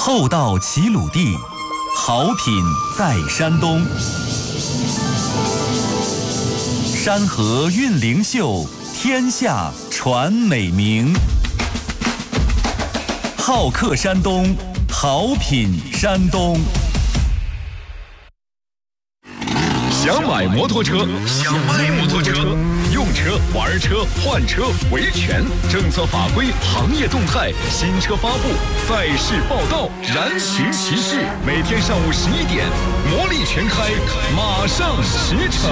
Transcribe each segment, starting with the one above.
厚道齐鲁地，好品在山东。山河韵灵秀，天下传美名。好客山东，好品山东。 想买摩托车，用车、玩车、换车，维权，政策法规、行业动态，新车发布，赛事报道，燃情骑士，每天上午11点，魔力全开，马上驰骋。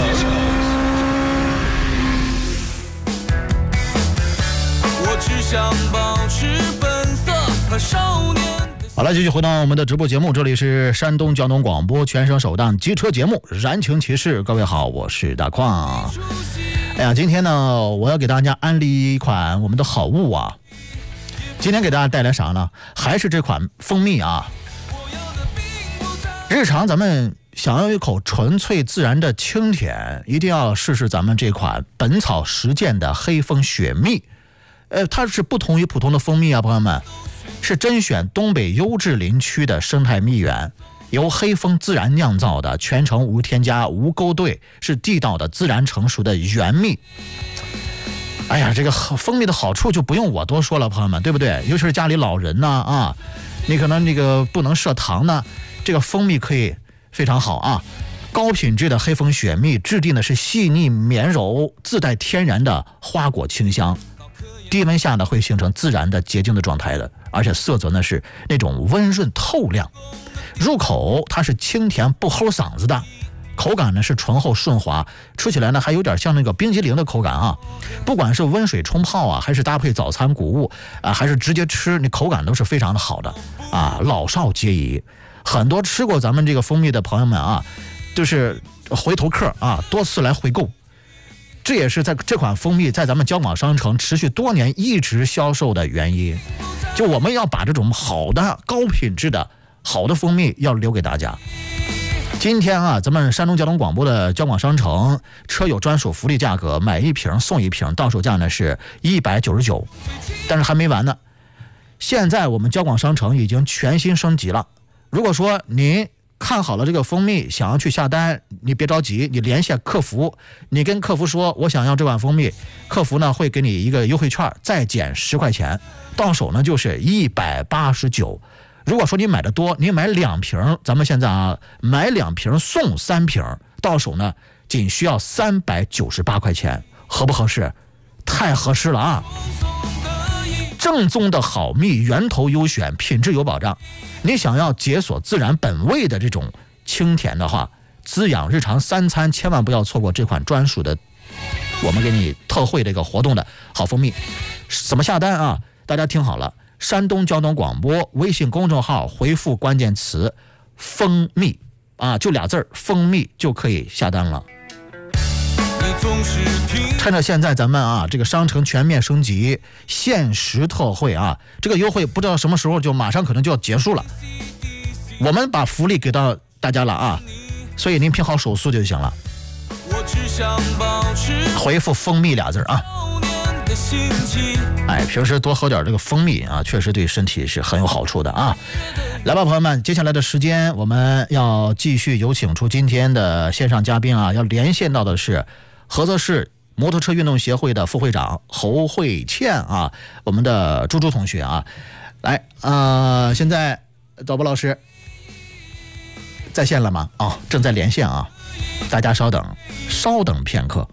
我只想保持本色和少年。 好了，继续回到我们的直播节目，这里是山东交通广播全省首档机车节目《燃情骑士》。各位好，我是大矿。哎呀，今天呢，我要给大家安利一款我们的好物啊。今天给大家带来啥呢？还是这款蜂蜜啊。日常咱们想要一口纯粹自然的清甜，一定要试试咱们这款本草实践的黑蜂雪蜜。它是不同于普通的蜂蜜啊，朋友们。是甄选东北优质林区的生态蜜源，由黑蜂自然酿造的，全程无添加无勾兑，是地道的自然成熟的原蜜。哎呀，这个蜂蜜的好处就不用我多说了，朋友们，对不对？尤其是家里老人呢你可能这个不能摄糖呢，这个蜂蜜可以非常好啊。高品质的黑蜂雪蜜质地呢是细腻绵柔，自带天然的花果清香，低温下呢会形成自然的洁净的状态的，而且色泽呢是那种温润透亮，入口它是清甜不齁嗓子的，口感呢是醇厚顺滑，吃起来呢还有点像那个冰激凌的口感啊。不管是温水冲泡啊，还是搭配早餐谷物啊，还是直接吃，那口感都是非常的好的啊，老少皆宜。很多吃过咱们这个蜂蜜的朋友们啊，就是回头客啊，多次来回购。这也是在这款蜂蜜在咱们交广商城持续多年一直销售的原因。就我们要把这种好的高品质的好的蜂蜜要留给大家。今天啊，咱们山东交通广播的交广商城车友专属福利价格，买一瓶送一瓶，到手价呢是199，但是还没完呢。现在我们交广商城已经全新升级了。如果说您看好了这个蜂蜜，想要去下单，你别着急，你联系客服，你跟客服说我想要这款蜂蜜，客服呢会给你一个优惠券，再减10块钱，到手呢就是189。如果说你买的多，你买2瓶，咱们现在啊买2瓶送3瓶，到手呢仅需要398块钱，合不合适？太合适了啊！正宗的好蜜，源头优选，品质有保障。你想要解锁自然本味的这种清甜的话，滋养日常3餐，千万不要错过这款专属的我们给你特惠的一个活动的好蜂蜜。怎么下单啊？大家听好了，山东交通广播微信公众号回复关键词蜂蜜啊，就2字蜂蜜就可以下单了。趁着现在咱们啊这个商城全面升级，限时特惠啊，这个优惠不知道什么时候就马上可能就要结束了，我们把福利给到大家了啊，所以您拼好手速就行了，回复蜂蜜2字啊。哎，平时多喝点这个蜂蜜啊，确实对身体是很有好处的啊。来吧，朋友们，接下来的时间我们要继续有请出今天的线上嘉宾啊，要连线到的是菏泽市摩托车运动协会的副会长侯慧倩啊，我们的朱同学啊，来现在导播老师在线了吗？正在连线啊，大家稍等片刻。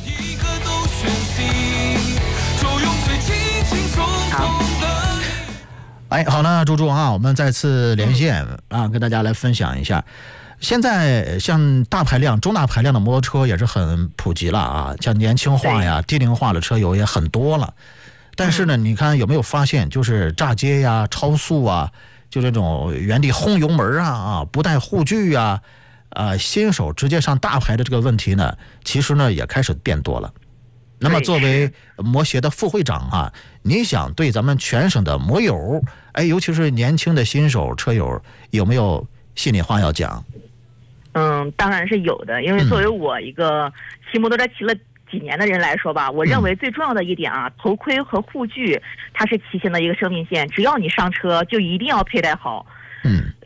好了，朱啊，我们再次连线啊，跟大家来分享一下。现在像大排量、中大排量的摩托车也是很普及了啊，像年轻化呀、低龄化的车友也很多了。但是呢，你看有没有发现，就是炸街呀、超速啊，就这种原地轰油门啊、不带护具啊，新手直接上大排的这个问题呢，其实呢也开始变多了。那么作为摩协的副会长啊，你想对咱们全省的摩友，尤其是年轻的新手车友，有没有心里话要讲？ 当然是有的，因为作为我一个骑摩托车骑了几年的人来说吧，我认为最重要的一点啊，头盔和护具它是骑行的一个生命线，只要你上车就一定要佩戴好。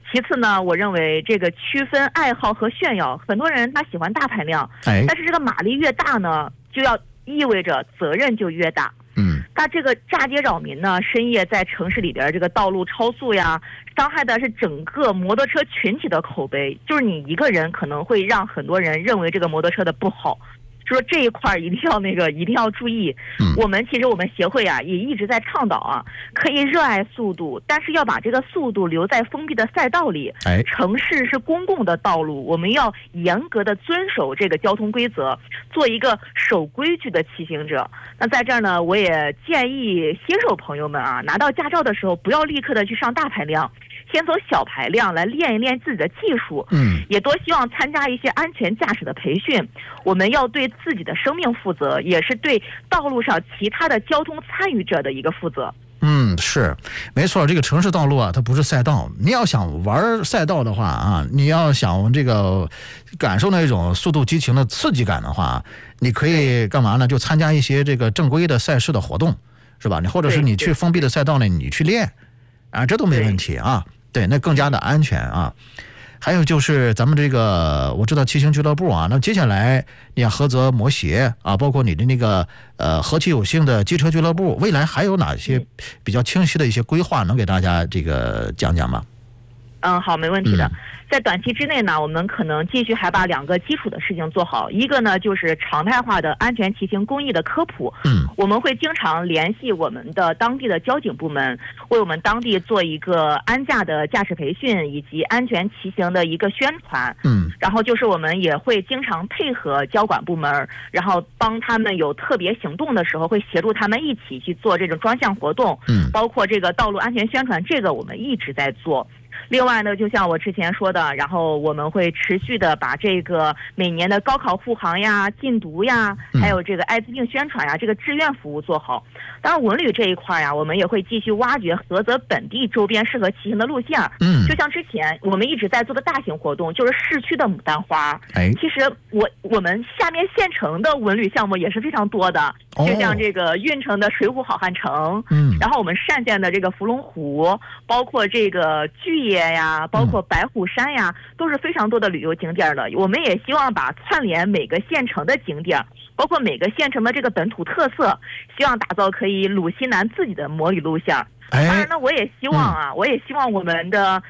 其次呢，我认为这个区分爱好和炫耀，很多人他喜欢大排量，但是这个马力越大呢，就要意味着责任就越大。那这个炸街扰民呢，深夜在城市里边这个道路超速呀，伤害的是整个摩托车群体的口碑，就是你一个人可能会让很多人认为这个摩托车的不好。说这一块一定要注意。其实我们协会啊也一直在倡导啊，可以热爱速度，但是要把这个速度留在封闭的赛道里。城市是公共的道路，我们要严格的遵守这个交通规则，做一个守规矩的骑行者。那在这儿呢，我也建议新手朋友们啊，拿到驾照的时候不要立刻的去上大排量，先从小排量来练一练自己的技术。也多希望参加一些安全驾驶的培训。我们要对自己的生命负责，也是对道路上其他的交通参与者的一个负责。 是没错，这个城市道路啊，它不是赛道。你要想玩赛道的话啊，你要想这个感受那种速度激情的刺激感的话，你可以干嘛呢？就参加一些这个正规的赛事的活动，是吧？你或者是你去封闭的赛道呢，你去练啊，这都没问题啊。对，那更加的安全啊。还有就是咱们这个，我知道骑行俱乐部啊，那接下来你要菏泽摩协啊，包括你的那个何其有幸的机车俱乐部，未来还有哪些比较清晰的一些规划，能给大家这个讲讲吗？ 好，没问题的。在短期之内呢，我们可能继续还把2个基础的事情做好。一个呢，就是常态化的安全骑行公益的科普。我们会经常联系我们的当地的交警部门，为我们当地做一个安驾的驾驶培训以及安全骑行的一个宣传。然后就是我们也会经常配合交管部门，然后帮他们有特别行动的时候，会协助他们一起去做这种专项活动。包括这个道路安全宣传，这个我们一直在做。另外呢，就像我之前说的，然后我们会持续的把这个每年的高考护航呀、禁毒呀，还有这个艾滋病宣传呀，这个志愿服务做好。当然文旅这一块呀，我们也会继续挖掘菏泽本地周边适合骑行的路线。就像之前我们一直在做的大型活动，就是市区的牡丹花。其实我们下面县城的文旅项目也是非常多的，就像这个运城的水浒好汉城，然后我们单县的这个伏龙湖，包括这个巨野呀，包括白虎山呀，都是非常多的旅游景点的。我们也希望把串联每个县城的景点，包括每个县城的这个本土特色，希望打造可以鲁西南自己的摩旅路线。当然呢，我也希望我们的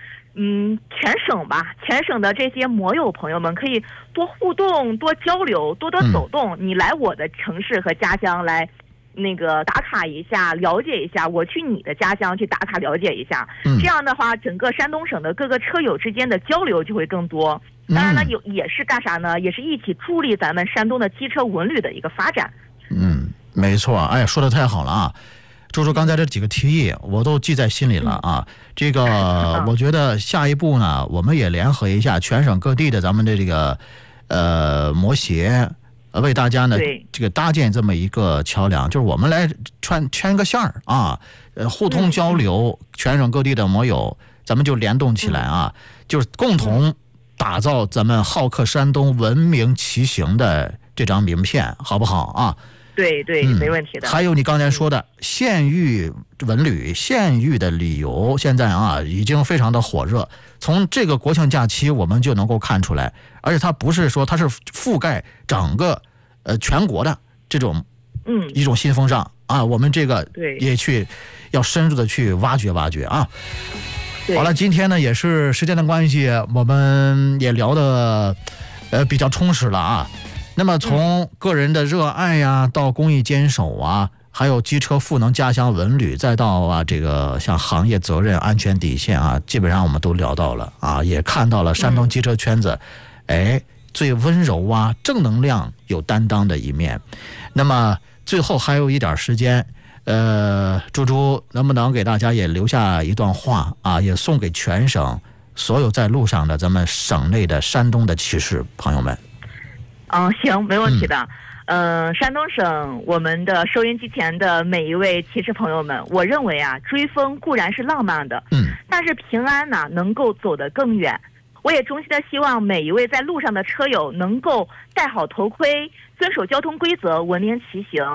全省的这些摩友朋友们可以多互动、多交流、多走动。你来我的城市和家乡来那个打卡一下，了解一下；我去你的家乡去打卡了解一下。这样的话，整个山东省的各个车友之间的交流就会更多。当然呢，也是干啥呢？也是一起助力咱们山东的机车文旅的一个发展。 没错，哎，说的太好了啊！周周刚才这几个提议我都记在心里了啊。这个我觉得下一步呢，我们也联合一下全省各地的咱们的这个摩协，为大家呢这个搭建这么一个桥梁，就是我们来圈个线儿啊，互通交流，全省各地的摩友咱们就联动起来啊，就是共同打造咱们好客山东文明骑行的这张名片，好不好啊？ 对，没问题的。 还有你刚才说的县域文旅、县域的旅游，现在啊已经非常的火热。从这个国庆假期我们就能够看出来，而且它不是说它是覆盖整个全国的这种一种新风尚啊。我们这个也要深入的去挖掘啊。好了，今天呢也是时间的关系，我们也聊的比较充实了啊。那么从个人的热爱呀，到公益坚守啊，还有机车赋能家乡文旅，再到这个像行业责任、安全底线啊，基本上我们都聊到了啊，也看到了山东机车圈子最温柔啊、正能量、有担当的一面。那么最后还有一点时间，猪猪能不能给大家也留下一段话啊，也送给全省所有在路上的咱们省内的山东的骑士朋友们？ 行，没问题的。山东省我们的收音机前的每一位骑士朋友们，我认为啊，追风固然是浪漫的，但是平安呢能够走得更远。我也衷心的希望每一位在路上的车友能够戴好头盔，遵守交通规则，文明骑行。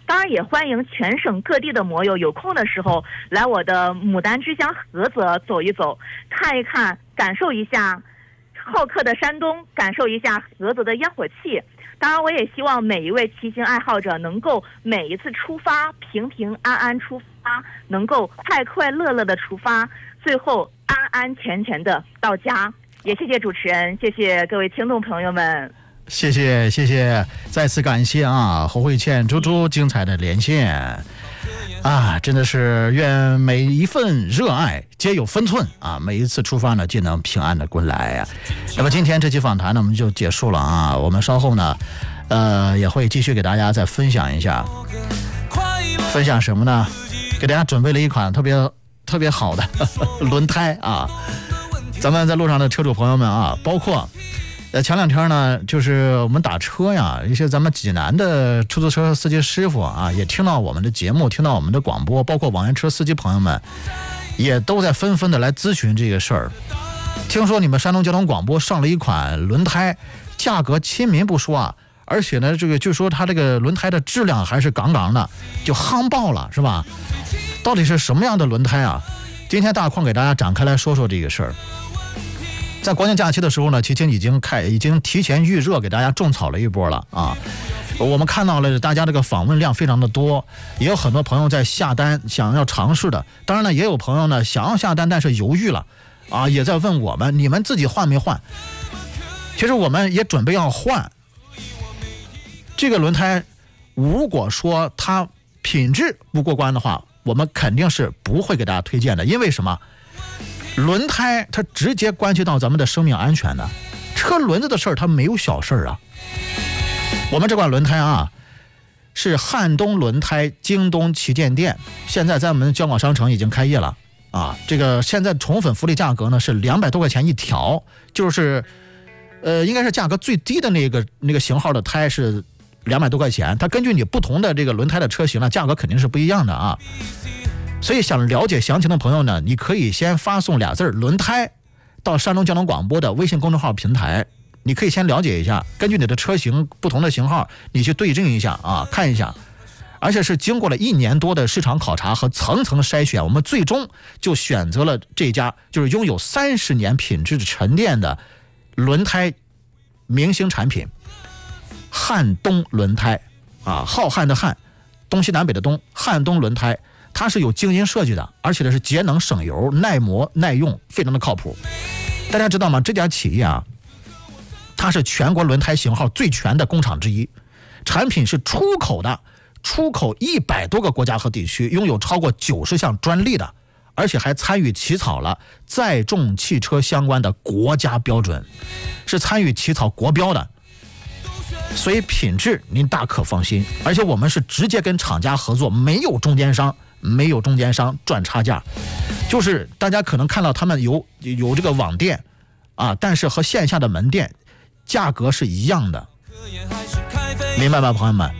当然也欢迎全省各地的摩友有空的时候来我的牡丹之乡菏泽走一走，看一看，感受一下好客的山东，感受一下菏泽的烟火气。当然我也希望每一位骑行爱好者能够每一次出发平平安安出发，能够快快乐乐的出发，最后安安全全的到家。也谢谢主持人，谢谢各位听众朋友们。 谢谢，再次感谢啊，侯慧倩猪猪精彩的连线啊，真的是愿每一份热爱皆有分寸啊，每一次出发呢皆能平安的归来啊。那么今天这期访谈呢我们就结束了啊，我们稍后呢也会继续给大家再分享一下，分享什么呢？给大家准备了一款特别好的轮胎啊，咱们在路上的车主朋友们啊，包括前两天呢，就是我们打车呀，一些咱们济南的出租车司机师傅啊，也听到我们的节目，听到我们的广播，包括网约车司机朋友们，也都在纷纷的来咨询这个事儿。听说你们山东交通广播上了一款轮胎，价格亲民不说啊，而且呢，这个据说它这个轮胎的质量还是杠杠的，就夯爆了，是吧？到底是什么样的轮胎啊？今天大矿给大家展开来说说这个事儿。在国庆假期的时候呢，齐秦已经提前预热，给大家种草了一波了啊！我们看到了大家这个访问量非常的多，也有很多朋友在下单想要尝试的。当然呢，也有朋友呢想要下单，但是犹豫了啊，也在问我们：你们自己换没换？其实我们也准备要换这个轮胎。如果说它品质不过关的话，我们肯定是不会给大家推荐的。因为什么？轮胎它直接关系到咱们的生命安全的，车轮子的事儿它没有小事啊。我们这款轮胎啊，是汉东轮胎京东旗舰店，现在在我们交广商城已经开业了啊。这个现在宠粉福利价格呢是200多块钱一条，就是应该是价格最低的那个型号的胎是200多块钱，它根据你不同的这个轮胎的车型呢，价格肯定是不一样的啊。所以想了解详情的朋友呢，你可以先发送俩字轮胎到山东交通广播的微信公众号平台，你可以先了解一下，根据你的车型不同的型号你去对症一下啊，看一下。而且是经过了1年多的市场考察和层层筛选，我们最终就选择了这家就是拥有30年品质沉淀的轮胎明星产品汉东轮胎啊，浩瀚的瀚，东西南北的东，汉东轮胎。它是有精心设计的，而且呢是节能省油、耐磨耐用，非常的靠谱。大家知道吗？这家企业啊，它是全国轮胎型号最全的工厂之一，产品是出口的，出口100多个国家和地区，拥有超过90项专利的，而且还参与起草了载重汽车相关的国家标准，是参与起草国标的。所以品质您大可放心，而且我们是直接跟厂家合作，没有中间商赚差价。就是大家可能看到他们有这个网店啊，但是和线下的门店价格是一样的，明白吧，朋友们？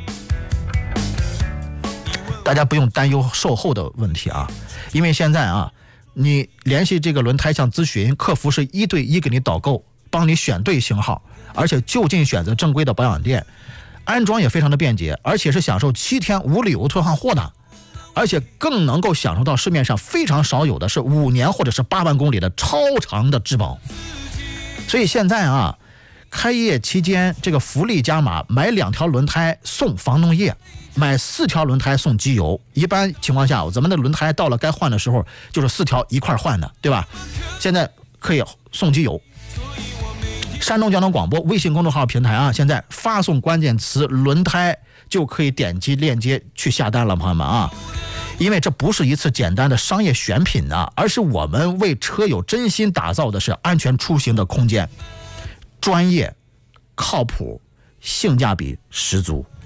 大家不用担忧售后的问题啊，因为现在啊，你联系这个轮胎项咨询，客服是1对1给你导购，帮你选对型号，而且就近选择正规的保养店，安装也非常的便捷，而且是享受7天无理由退换货的，而且更能够享受到市面上非常少有的是5年或者是8万公里的超长的质保。所以现在啊，开业期间这个福利加码，买2条轮胎送防冻液，买4条轮胎送机油。一般情况下，咱们的轮胎到了该换的时候，就是4条一块换的，对吧？现在可以送机油。山东交通广播微信公众号平台啊，现在发送关键词轮胎就可以点击链接去下单了，朋友们啊。因为这不是一次简单的商业选品啊，而是我们为车友真心打造的是安全出行的空间，专业、靠谱、性价比十足。